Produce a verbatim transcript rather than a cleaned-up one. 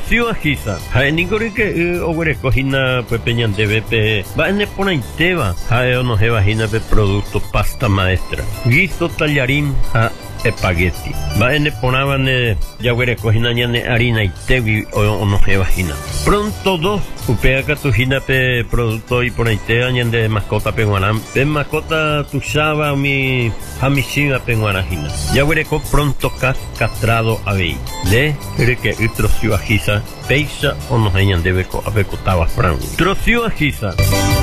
Trocio ajisa. Hae ningori que ogre cojina pues peñante pe. Va en pona iteba. Hae no jeva hina pe producto pasta maestra. Guiso tallarín a espagueti. Va en ponaban ya ogre cojina ñane harina itevi o no jeva hina. Pronto dos upea catujina pe producto y por itea ñande mascota pe guanam. Pe mascota tu shaba mi hamishinga pe guanajina. Ya ogre co pronto cas castrado abei. De que trocio ajisa. Peisa o nos hayan de beco a beco taba fran. Trocio ajisa.